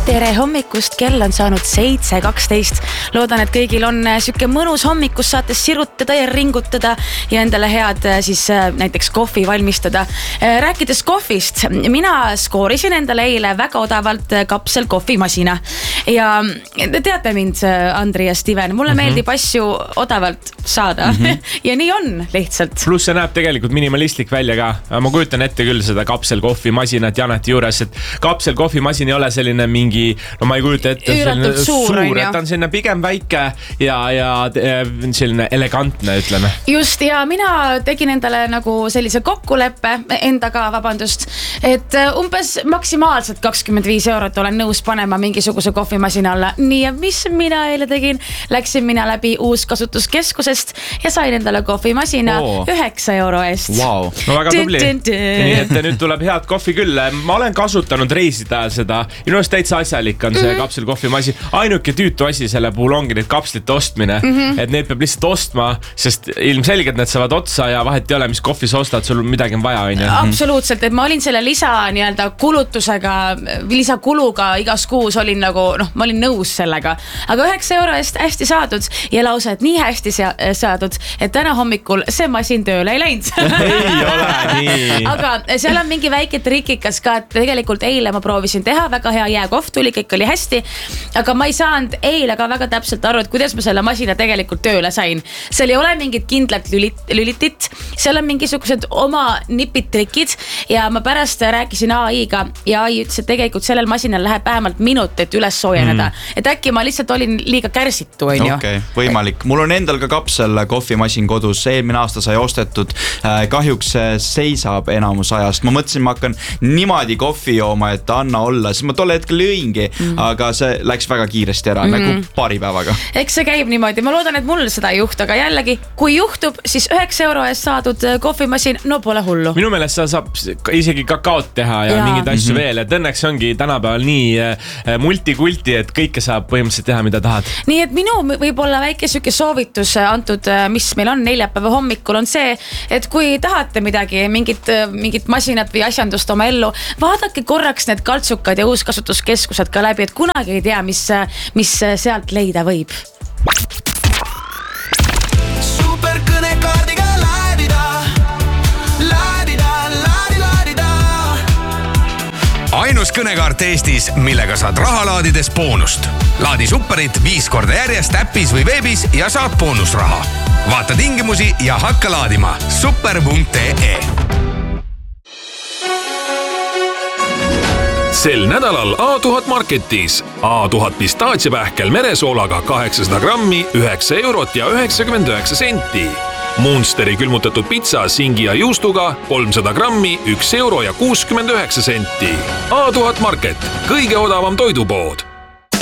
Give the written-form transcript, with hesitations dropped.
Tere hommikust, kell on saanud 7:12. Loodan, et kõigil on siuke mõnus hommikus, saate sirutada ja ringutada ja endale head siis näiteks kohvi valmistada. Rääkides kohvist, mina skoorisin endale eile väga odavalt kapselkohvimasina. Ja te teate mind, Andri ja Steven, mulle meeldib asju odavalt saada. Ja nii on lihtsalt. Plus see näeb tegelikult minimalistlik välja ka. Ma kujutan ette küll seda kapselkohvimasinat Janeti juures, et kapselkohvimasin ei ole selline mingi, no ma ei kujuta ette, suur, et ta on selline pigem väike ja selline elegantne, ütleme. Just, ja mina tegin endale nagu sellise kokkuleppe endaga, vabandust, et umbes maksimaalselt 25 € olen nõus panema mingisuguse kohvimasina alla. Nii, ja mis mina eile tegin? Läksin mina läbi uuskasutuskeskusest ja sain endale kohvimasina 9 € eest. Wow. No väga tubli. Nii, et nüüd tuleb head kohvi küll. Ma olen kasutanud reiside ajal seda. Inust täitsa asjalik on see kapselkohvimasin. Ainuke tüütu asi selle puhul ongi need kapslite ostmine. Et need peab lihtsalt ostma, sest ilmselgelt need saavad otsa ja vahet ei ole, mis kohvi sa ostad, sul midagi on vaja. Absoluutselt, et ma olin selle kulutusega, lisakuluga igas kuus olin nagu, ma olin nõus sellega. Aga 9 € eest hästi saadud ja lausa, et nii hästi saadud, et täna hommikul see masin tööle ei läinud. Ei ole nii. Aga seal on mingi väike trikikas ka, et tegelikult eile ma proovisin teha, väga hea jääkohv tuli, kõik oli hästi, aga ma ei saanud eile ka väga täpselt aru, et kuidas ma selle masina tegelikult tööle sain. Seal ei ole mingit kindlat lülitit, seal on mingisugused oma nipid-trikid ja ma pärast rääkisin AI-ga ja AI ütles, et tegelikult sellel masinal läheb vähemalt minut, et üles soojeneda. Et äkki ma lihtsalt olin liiga kärsitu, on ju. Okei, võimalik. Mul on endal ka kapsel kohvimasin kodus, eelmine aasta sai ostetud, kahjuks seisab enamus ajast. Ma mõtlesin, ma hakkan niimoodi kohvi jooma, et anna olla, sest ma tolle hetkel lõingi, aga see läks väga kiiresti ära, nagu paari päevaga. Eks see käib niimoodi, ma loodan, et mul seda ei juhtu, aga jällegi, kui juhtub, siis 9 € eest saadud kohvimasin, no pole hullu. Minu meelest sa saab isegi kakaot teha ja mingid asju veel, et õnneks ongi tänapäeval nii multikulti, et kõike saab põhimõtteliselt teha, mida tahad. Nii, et minu võib-olla väike süke soovitus antud, mis meil on neljapäeva hommikul, on see, et kui tahate midagi, mingit masinat või asjandust oma ellu, vaadake korraks need kaltsukad ja uuskasutuskeskused ka läbi, et kunagi ei tea, mis sealt leida võib. Superkõnekaardiga laadida. Ainus kõnekaart Eestis, millega saad raha laadides boonust. Laadi Superit 5 korda järjest äppis või veebis ja saad boonusraha. Vaata tingimusi ja hakka laadima. super.ee. Sel nädalal A1000 Marketis A1000 pistaatsiapähkel meresoolaga 800 grammi 9 € ja 99 senti. Munsteri külmutatud pitsa singi ja juustuga 300 grammi 1 € ja 69 senti. A1000 Market, kõige odavam toidupood.